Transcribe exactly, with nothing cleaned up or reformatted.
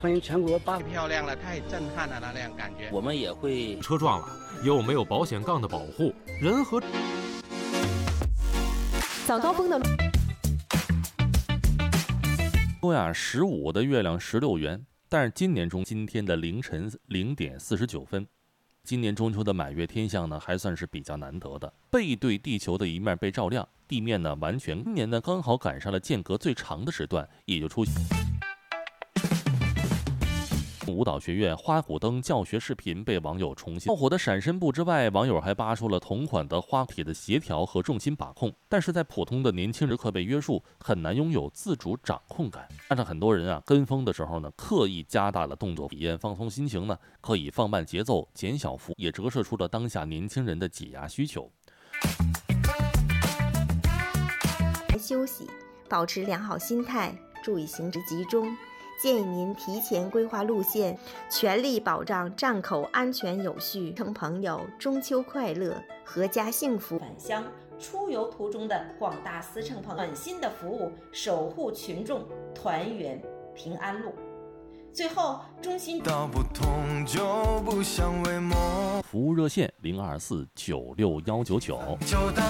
欢迎全国八漂亮了，太震撼了，那样感觉。 我们也会车撞了，又没有保险杠的保护，人和早高峰的说呀，十五的月亮十六圆，但是今年中今天的凌晨零点四十九分，今年中秋的满月天象呢，还算是比较难得的，背对地球的一面被照亮，地面呢完全，今年呢刚好赶上了间隔最长的时段，也就出现。舞蹈学院花鼓灯教学视频被网友重现，爆火的闪身步之外，网友还扒出了同款的花体的协调和重心把控，但是在普通的年轻人刻被约束，很难拥有自主掌控感。但是很多人啊跟风的时候呢，刻意加大了动作，体验放松心情呢，可以放慢节奏，减小幅，也折射出了当下年轻人的解压需求。 休息，保持良好心态，注意行止集中。建议您提前规划路线，全力保障站口安全有序。称朋友中秋快乐，阖家幸福。 返乡出游途中的广大司乘朋友，暖心的服务，守护群众团圆平安路。最后，衷心道不同就不相为谋。 服务热线零二四九六幺九九。